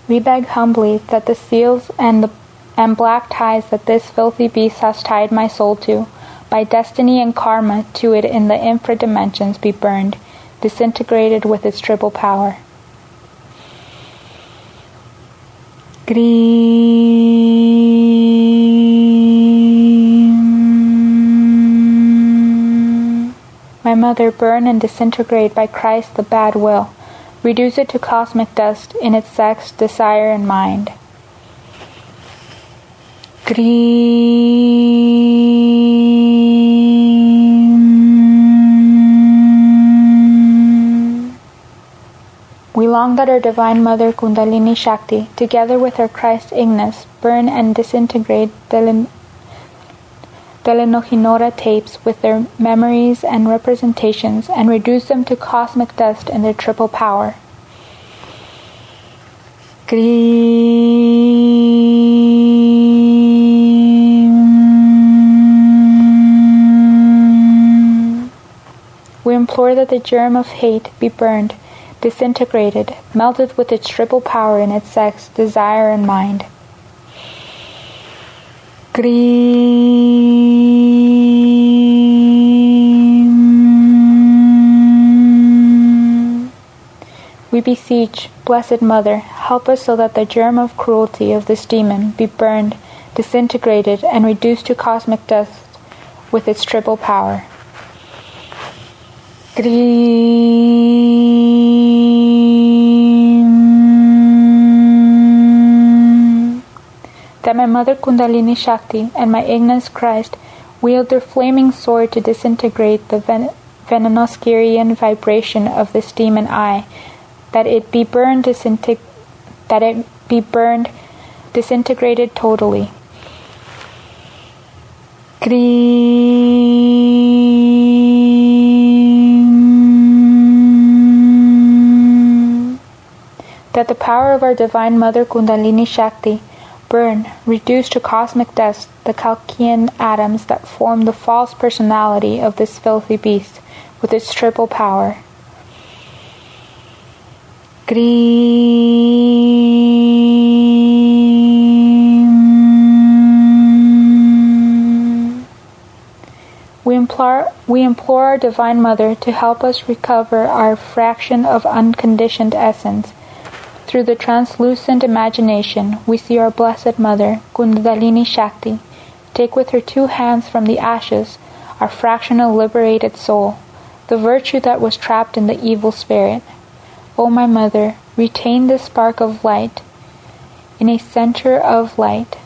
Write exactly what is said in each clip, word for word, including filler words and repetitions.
We beg humbly that the seals and the and black ties that this filthy beast has tied my soul to, by destiny and karma to it in the infra dimensions, be burned, disintegrated with its triple power. Grim. My mother, burn and disintegrate by Christ the bad will. Reduce it to cosmic dust in its sex, desire, and mind. Grim. We long that our Divine Mother Kundalini Shakti, together with her Christ Ignis, burn and disintegrate the Telenohinora tapes with their memories and representations and reduce them to cosmic dust in their triple power. Grim. We implore that the germ of hate be burned, disintegrated, melted with its triple power in its sex, desire, and mind. Grim. We beseech, Blessed Mother, help us so that the germ of cruelty of this demon be burned, disintegrated, and reduced to cosmic dust with its triple power. Grim. That my Mother Kundalini Shakti and my Ignis Christ wield their flaming sword to disintegrate the ven- Venenoscurian vibration of this demon eye, that it be burned disinteg- that it be burned, disintegrated totally. Grim. That the power of our Divine Mother Kundalini Shakti burn, reduce to cosmic dust the Kalkian atoms that form the false personality of this filthy beast with its triple power. Grim. We implore, we implore our Divine Mother to help us recover our fraction of unconditioned essence. Through the translucent imagination, we see our Blessed Mother, Kundalini Shakti, take with her two hands from the ashes our fractional liberated soul, the virtue that was trapped in the evil spirit. O my Mother, retain this spark of light in a center of light.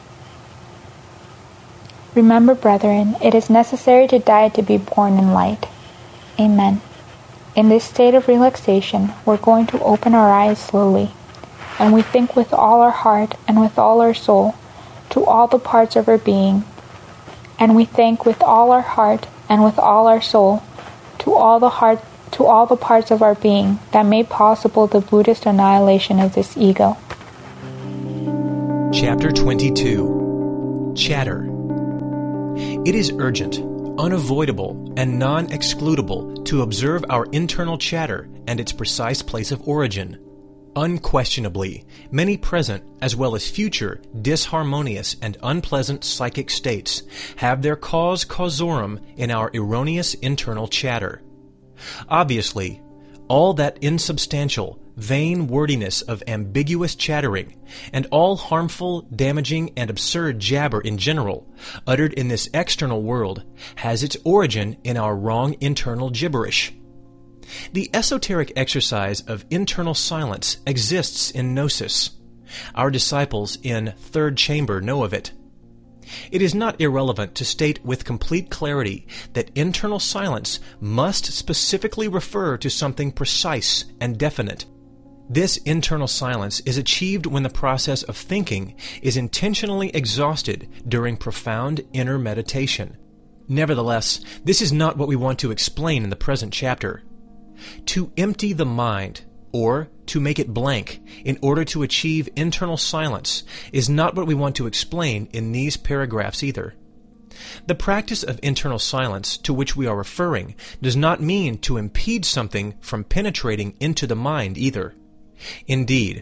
Remember, brethren, it is necessary to die to be born in light. Amen. In this state of relaxation, we're going to open our eyes slowly, and we think with all our heart and with all our soul to all the parts of our being, and we think with all our heart and with all our soul to all the heart to all the parts of our being that made possible the Buddhist annihilation of this ego. Chapter twenty-two. Chatter. It is urgent, unavoidable, and non-excludable to observe our internal chatter and its precise place of origin. Unquestionably, many present as well as future disharmonious and unpleasant psychic states have their cause causorum in our erroneous internal chatter. Obviously, all that insubstantial, vain wordiness of ambiguous chattering, and all harmful, damaging, and absurd jabber in general, uttered in this external world, has its origin in our wrong internal gibberish. The esoteric exercise of internal silence exists in Gnosis. Our disciples in Third Chamber know of it. It is not irrelevant to state with complete clarity that internal silence must specifically refer to something precise and definite. This internal silence is achieved when the process of thinking is intentionally exhausted during profound inner meditation. Nevertheless, this is not what we want to explain in the present chapter. To empty the mind, or to make it blank in order to achieve internal silence, is not what we want to explain in these paragraphs either. The practice of internal silence to which we are referring does not mean to impede something from penetrating into the mind either. Indeed,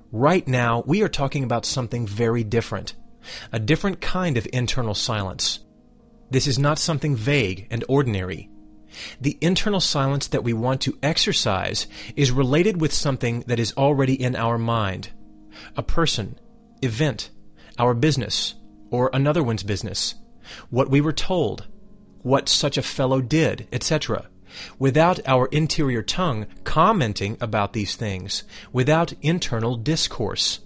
Right now, we are talking about something very different, a different kind of internal silence. This is not something vague and ordinary. The internal silence that we want to exercise is related with something that is already in our mind, a person, event, our business, or another one's business, what we were told, what such a fellow did, et cetera, without our interior tongue commenting about these things, without internal discourse.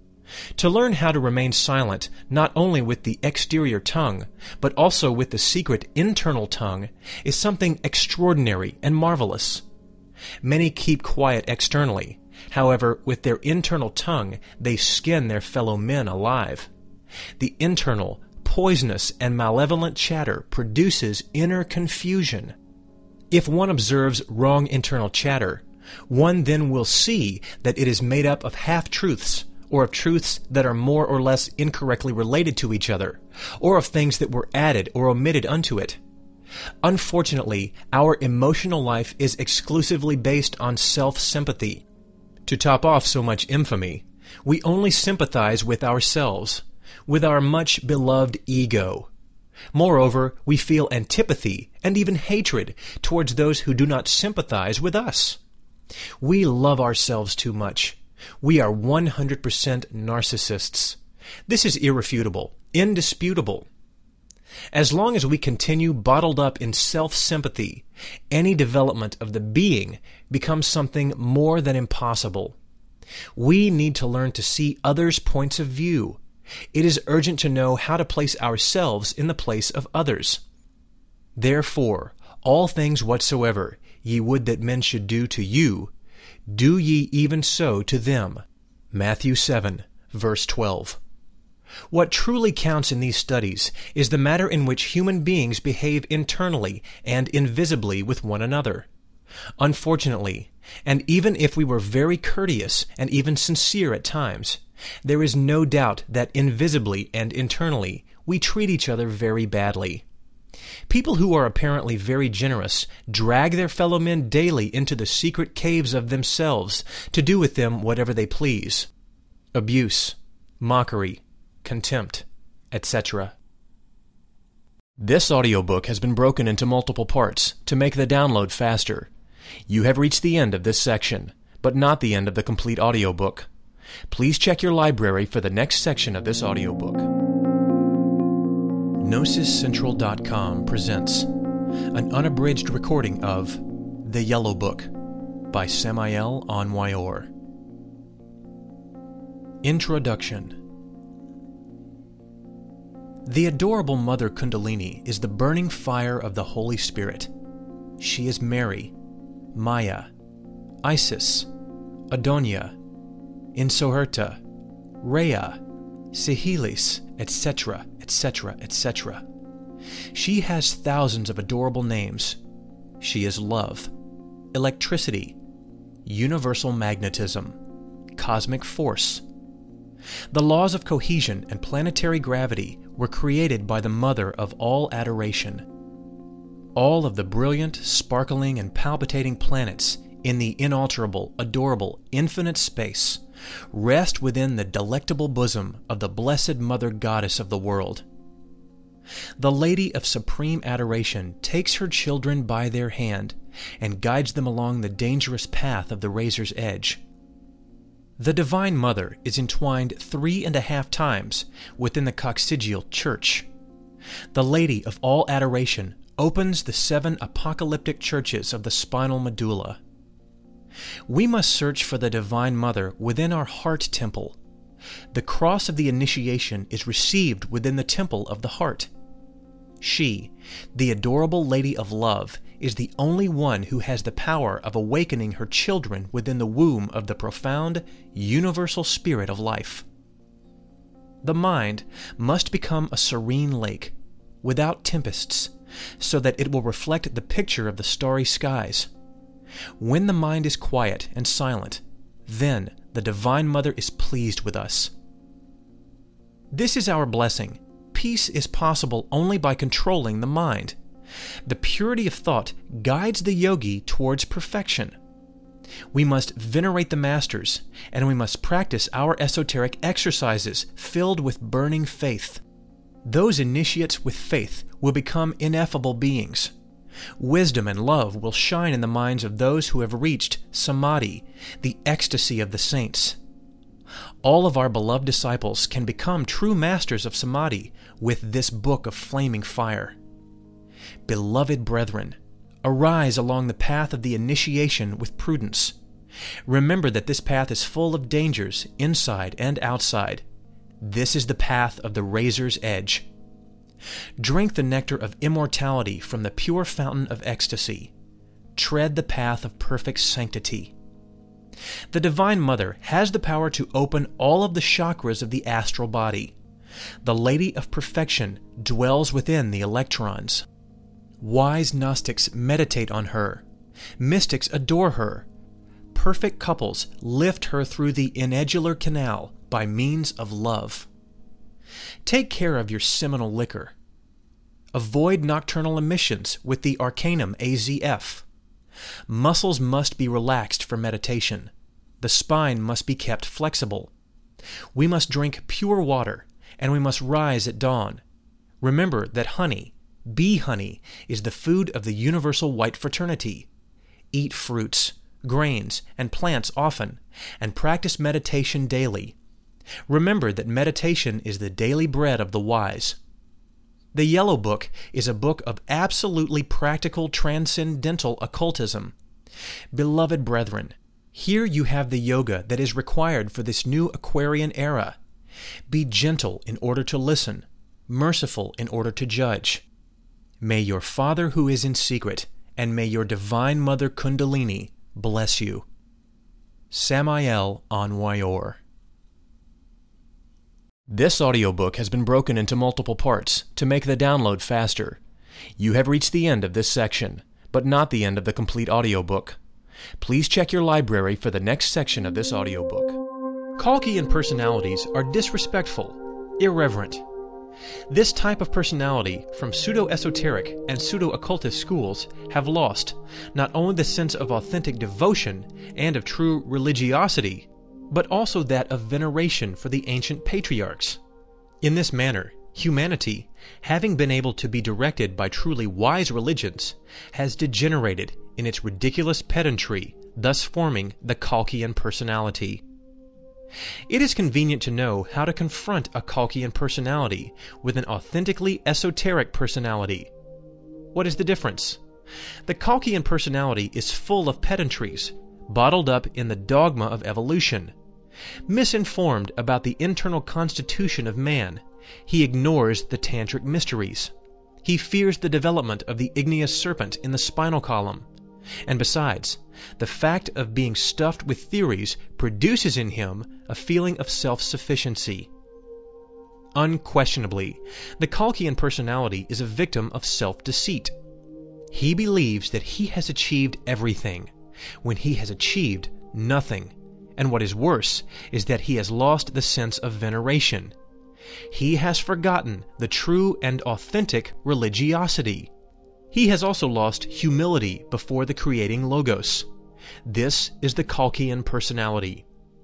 To learn how to remain silent not only with the exterior tongue, but also with the secret internal tongue, is something extraordinary and marvelous. Many keep quiet externally. However, with their internal tongue, they skin their fellow men alive. The internal, poisonous, and malevolent chatter produces inner confusion. If one observes wrong internal chatter, one then will see that it is made up of half-truths, or of truths that are more or less incorrectly related to each other, or of things that were added or omitted unto it. Unfortunately, our emotional life is exclusively based on self-sympathy. To top off so much infamy, we only sympathize with ourselves, with our much beloved ego. Moreover, we feel antipathy and even hatred towards those who do not sympathize with us. We love ourselves too much. We are one hundred percent narcissists. This is irrefutable, indisputable. As long as we continue bottled up in self-sympathy, any development of the being becomes something more than impossible. We need to learn to see others' points of view. It is urgent to know how to place ourselves in the place of others. Therefore, all things whatsoever ye would that men should do to you, do ye even so to them. Matthew seven, verse twelve. What truly counts in these studies is the manner in which human beings behave internally and invisibly with one another. Unfortunately, and even if we were very courteous and even sincere at times, there is no doubt that invisibly and internally we treat each other very badly. People who are apparently very generous drag their fellow men daily into the secret caves of themselves to do with them whatever they please. Abuse, mockery, contempt, et cetera. This audiobook has been broken into multiple parts to make the download faster. You have reached the end of this section, but not the end of the complete audiobook. Please check your library for the next section of this audiobook. Gnosis Central dot com presents an unabridged recording of The Yellow Book by Samael Aun-Weor. Introduction. The adorable Mother Kundalini is the burning fire of the Holy Spirit. She is Mary, Maya, Isis, Adonia, Insoherta, Rhea, Sihilis, et cetera, et cetera, et cetera. She has thousands of adorable names. She is love, electricity, universal magnetism, cosmic force. The laws of cohesion and planetary gravity were created by the Mother of all adoration. All of the brilliant, sparkling, and palpitating planets in the inalterable, adorable, infinite space rest within the delectable bosom of the blessed Mother Goddess of the world. The Lady of Supreme Adoration takes her children by their hand and guides them along the dangerous path of the razor's edge. The Divine Mother is entwined three and a half times within the coccygeal church. The Lady of all Adoration opens the seven apocalyptic churches of the spinal medulla. We must search for the Divine Mother within our heart temple. The cross of the initiation is received within the temple of the heart. She, the adorable Lady of Love, is the only one who has the power of awakening her children within the womb of the profound, universal spirit of life. The mind must become a serene lake, without tempests, so that it will reflect the picture of the starry skies. When the mind is quiet and silent, then the Divine Mother is pleased with us. This is our blessing. Peace is possible only by controlling the mind. The purity of thought guides the yogi towards perfection. We must venerate the masters, and we must practice our esoteric exercises filled with burning faith. Those initiates with faith will become ineffable beings. Wisdom and love will shine in the minds of those who have reached samadhi, the ecstasy of the saints. All of our beloved disciples can become true masters of samadhi with this book of flaming fire. Beloved brethren, arise along the path of the initiation with prudence. Remember that this path is full of dangers inside and outside. This is the path of the razor's edge. Drink the nectar of immortality from the pure fountain of ecstasy. Tread the path of perfect sanctity. The Divine Mother has the power to open all of the chakras of the astral body. The Lady of Perfection dwells within the electrons. Wise Gnostics meditate on her. Mystics adore her. Perfect couples lift her through the inedular canal by means of love. Take care of your seminal liquor. Avoid nocturnal emissions with the Arcanum A Z F. Muscles must be relaxed for meditation. The spine must be kept flexible. We must drink pure water, and we must rise at dawn. Remember that honey, bee honey, is the food of the universal white fraternity. Eat fruits, grains, and plants often, and practice meditation daily. Remember that meditation is the daily bread of the wise. The Yellow Book is a book of absolutely practical transcendental occultism. Beloved brethren, here you have the yoga that is required for this new Aquarian era. Be gentle in order to listen, merciful in order to judge. May your Father who is in secret, and may your Divine Mother Kundalini bless you. Samael Aun-Weor. This audiobook has been broken into multiple parts to make the download faster. You have reached the end of this section, but not the end of the complete audiobook. Please check your library for the next section of this audiobook. Kalkian personalities are disrespectful, irreverent. This type of personality from pseudo-esoteric and pseudo-occultist schools have lost not only the sense of authentic devotion and of true religiosity, but also that of veneration for the ancient patriarchs. In this manner, humanity, having been able to be directed by truly wise religions, has degenerated in its ridiculous pedantry, thus forming the Kalkian personality. It is convenient to know how to confront a Kalkian personality with an authentically esoteric personality. What is the difference? The Kalkian personality is full of pedantries, bottled up in the dogma of evolution. Misinformed about the internal constitution of man, he ignores the tantric mysteries. He fears the development of the igneous serpent in the spinal column. And besides, the fact of being stuffed with theories produces in him a feeling of self-sufficiency. Unquestionably, the Kalkian personality is a victim of self-deceit. He believes that he has achieved everything, when he has achieved nothing. And what is worse is that he has lost the sense of veneration. He has forgotten the true and authentic religiosity. He has also lost humility before the creating Logos. This is the Kalkian personality.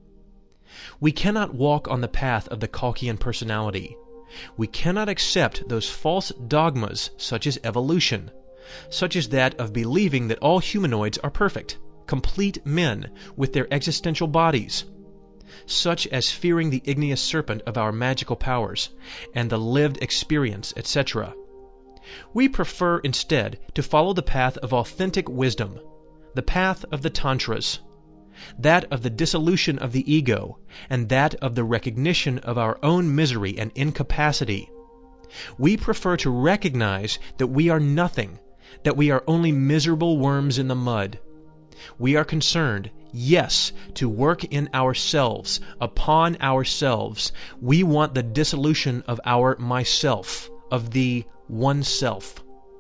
We cannot walk on the path of the Kalkian personality. We cannot accept those false dogmas such as evolution, such as that of believing that all humanoids are perfect, complete men with their existential bodies, such as fearing the igneous serpent of our magical powers and the lived experience, et cetera. We prefer instead to follow the path of authentic wisdom, the path of the Tantras, that of the dissolution of the ego, and that of the recognition of our own misery and incapacity. We prefer to recognize that we are nothing, that we are only miserable worms in the mud. We are concerned, yes, to work in ourselves, upon ourselves. We want the dissolution of our myself, of the oneself.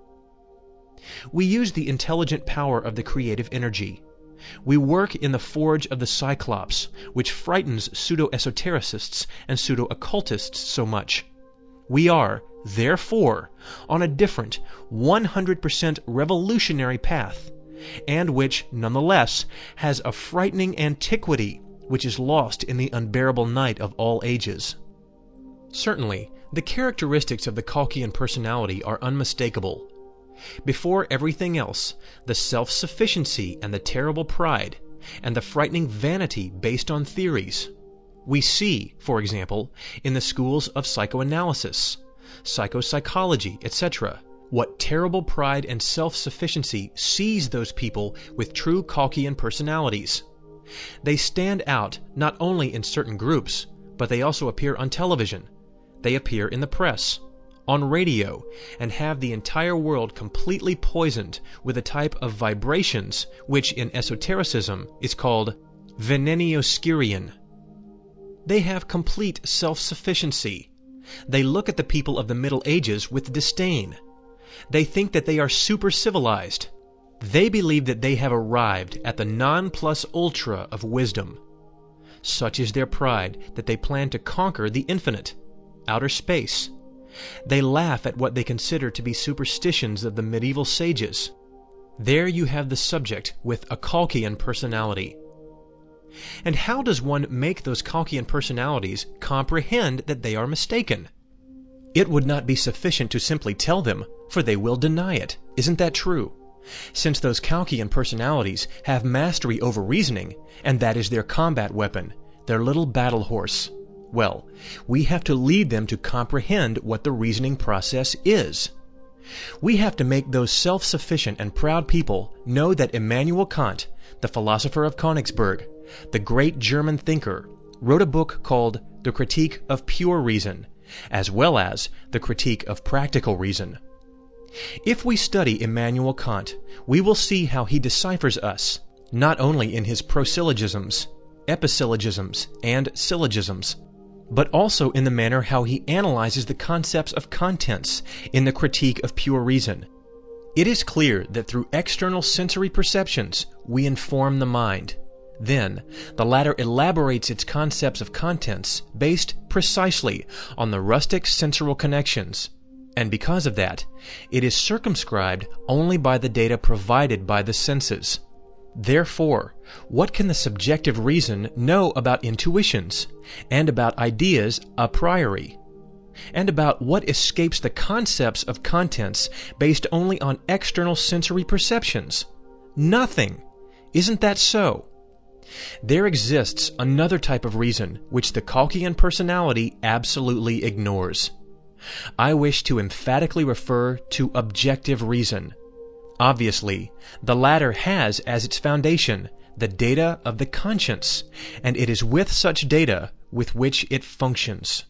We use the intelligent power of the creative energy. We work in the forge of the Cyclops, which frightens pseudo-esotericists and pseudo-occultists so much. We are, therefore, on a different, one hundred percent revolutionary path, and which, nonetheless, has a frightening antiquity which is lost in the unbearable night of all ages. Certainly, the characteristics of the Kalkian personality are unmistakable. Before everything else, the self-sufficiency and the terrible pride, and the frightening vanity based on theories. We see, for example, in the schools of psychoanalysis, psychopsychology, et cetera, what terrible pride and self-sufficiency seize those people with true Kalkian personalities. They stand out not only in certain groups, but they also appear on television. They appear in the press, on radio, and have the entire world completely poisoned with a type of vibrations which in esotericism is called Venenioskirion. They have complete self-sufficiency. They look at the people of the Middle Ages with disdain. They think that they are super-civilized. They believe that they have arrived at the non plus ultra of wisdom. Such is their pride that they plan to conquer the infinite, outer space. They laugh at what they consider to be superstitions of the medieval sages. There you have the subject with a Kalkian personality. And how does one make those Kalkian personalities comprehend that they are mistaken? It would not be sufficient to simply tell them, for they will deny it. Isn't that true? Since those Kalkian personalities have mastery over reasoning, and that is their combat weapon, their little battle horse. Well, we have to lead them to comprehend what the reasoning process is. We have to make those self-sufficient and proud people know that Immanuel Kant, the philosopher of Königsberg, the great German thinker, wrote a book called The Critique of Pure Reason, as well as The Critique of Practical Reason. If we study Immanuel Kant, we will see how he deciphers us, not only in his prosyllogisms, episyllogisms, and syllogisms, but also in the manner how he analyzes the concepts of contents in the Critique of Pure Reason. It is clear that through external sensory perceptions we inform the mind. Then, the latter elaborates its concepts of contents based precisely on the rustic sensorial connections, and because of that, it is circumscribed only by the data provided by the senses. Therefore, what can the subjective reason know about intuitions, and about ideas a priori, and about what escapes the concepts of contents based only on external sensory perceptions? Nothing! Isn't that so? There exists another type of reason which the Kalkian personality absolutely ignores. I wish to emphatically refer to objective reason. Obviously, the latter has as its foundation the data of the conscience, and it is with such data with which it functions.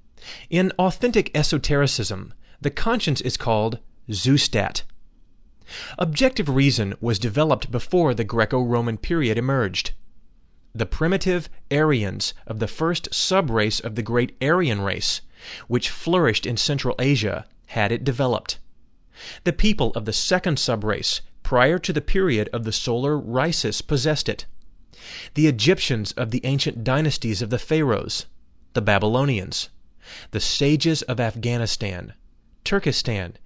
In authentic esotericism, the conscience is called Zustat. Objective reason was developed before the Greco-Roman period emerged. The primitive Aryans of the first sub-race of the great Aryan race, which flourished in Central Asia, had it developed. The people of the second sub-race, prior to the period of the solar Rhesus, possessed it. The Egyptians of the ancient dynasties of the Pharaohs, the Babylonians, the sages of Afghanistan, Turkestan,